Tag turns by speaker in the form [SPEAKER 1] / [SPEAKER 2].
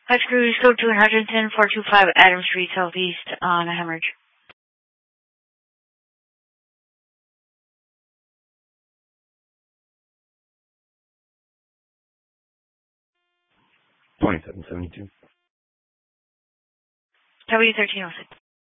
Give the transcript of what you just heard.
[SPEAKER 1] High Cruise Code 210-425 Adams Street Southeast on Hemorrhage.
[SPEAKER 2] 2772.
[SPEAKER 1] W1306.